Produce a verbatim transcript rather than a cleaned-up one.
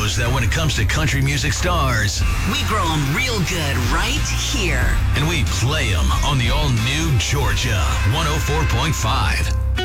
knows that when it comes to country music stars, we grow them real good right here. And we play them on the all-new Georgia one oh four point five.